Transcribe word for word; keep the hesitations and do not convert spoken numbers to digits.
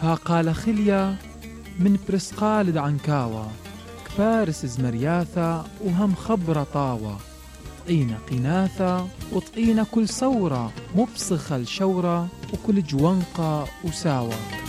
ها قال خليا من برسقالد عنكاوة، كبارس زمرياثة وهم خبرة طاوة، طقينا قناثة وطقينا كل صورة، مبصخة الشورة وكل جوانقة وساوة.